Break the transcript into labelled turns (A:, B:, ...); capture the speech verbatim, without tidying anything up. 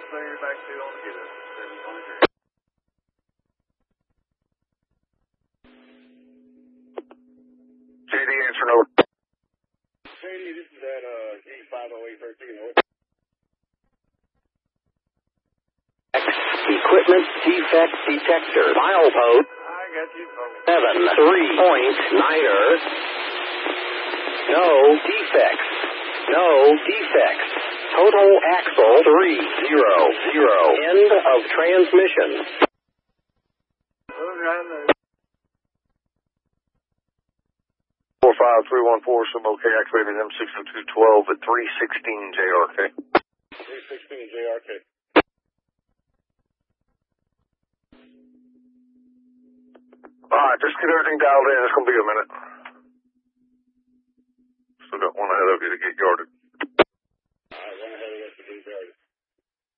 A: thing you're back to on the get us.
B: J D, answer no.
A: J D, this is at uh, G five oh eight thirteen.
C: Equipment defect detector. Milepost
A: I got you.
C: seven three point niner. No defects. No defects. Total axle three zero zero. End of transmission.
B: Four five three one four, some okay, activated M six oh two twelve at three sixteen J R K.
A: three sixteen J R K.
B: Alright, just get everything dialed in. It's going to be